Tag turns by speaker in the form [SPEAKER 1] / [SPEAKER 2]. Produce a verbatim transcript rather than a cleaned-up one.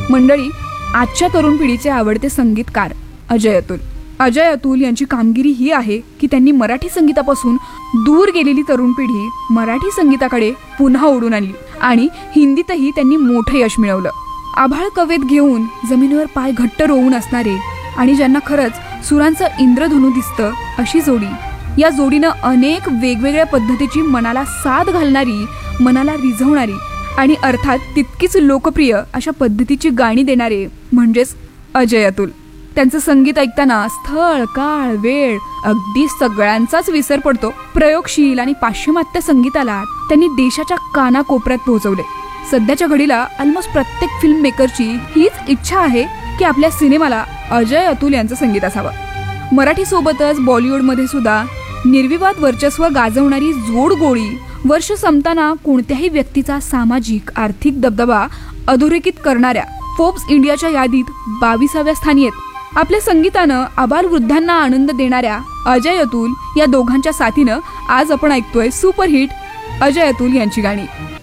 [SPEAKER 1] मंडळी, आजच्या तरुण पिढीचे आवडते संगीतकार अजय अतुल. अजय अतुल यांची कामगिरी ही आहे की त्यांनी मराठी संगीतापासून दूर गेलेली तरुण पिढी मराठी संगीताकडे पुन्हा ओढून आणली आणि हिंदीतही त्यांनी मोठं यश मिळवलं. आभाळ कवेत घेऊन जमिनीवर पाय घट्ट रोवून असणारे आणि ज्यांना खरंच सुरांचं इंद्रधनु दिसतं अशी जोडी. या जोडीनं अनेक वेगवेगळ्या पद्धतीची मनाला साथ घालणारी, मनाला रिझवणारी आणि अर्थात तितकीच लोकप्रिय अशा पद्धतीची गाणी देणारे म्हणजेच अजय अतुल. त्यांचं संगीत ऐकताना स्थळ, काळ, वेळ अगदी सगळ्यांचाच विसर पडतो. प्रयोगशील आणि पाश्चिमात्य संगीताला त्यांनी देशाच्या कानाकोपऱ्यात पोहोचवले. सध्याच्या घडीला ऑलमोस्ट प्रत्येक फिल्म मेकरची हीच इच्छा आहे की आपल्या सिनेमाला अजय अतुल यांचं संगीत असावं. मराठी सोबतच बॉलिवूडमध्ये सुद्धा निर्विवाद वर्चस्व गाजवणारी जोडगोळी वर्ष संपताना कोणत्याही व्यक्तीचा सामाजिक आर्थिक दबदबा अधोरेखित करणाऱ्या फोर्ब्स इंडियाच्या यादीत बावीसाव्या स्थानी आहेत. आपल्या संगीतानं आबालवृद्धांना आनंद देणाऱ्या अजय अतुल या दोघांच्या साथीनं आज आपण ऐकतोय सुपरहिट अजय अतुल यांची गाणी.